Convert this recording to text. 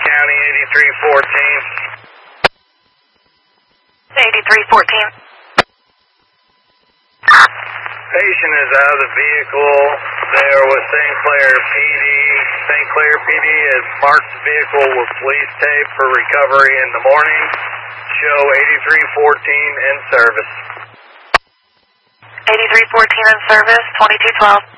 County, 8314. 8314. Patient is out of the vehicle. They are with St. Clair PD. St. Clair PD has marked the vehicle with police tape for recovery in the morning. Show 8314 in service. 8314 in service, 2212.